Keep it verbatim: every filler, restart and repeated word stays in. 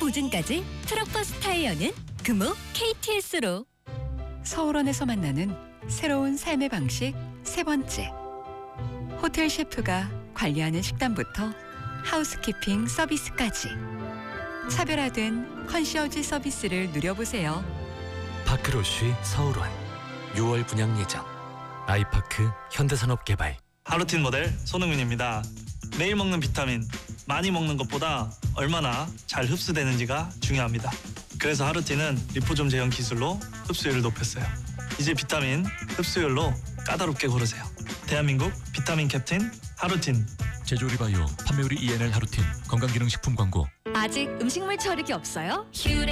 보증까지 트럭버스 타이어는 금호 케이티에스로. 서울원에서 만나는 새로운 삶의 방식 세 번째. 호텔 셰프가 관리하는 식단부터 하우스키핑 서비스까지 차별화된 컨시어지 서비스를 누려보세요. 파크로쉬 서울원 유월 분양 예정. 아이파크 현대산업개발. 하루틴 모델 손흥민입니다. 매일 먹는 비타민, 많이 먹는 것보다 얼마나 잘 흡수되는지가 중요합니다. 그래서 하루틴은 리포좀 제형 기술로 흡수율을 높였어요. 이제 비타민 흡수율로 까다롭게 고르세요. 대한민국 비타민 캡틴 하루틴. 제조리바이오 판매우리 이엔엘 하루틴 건강기능식품 광고. 아직 음식물 처리기 없어요?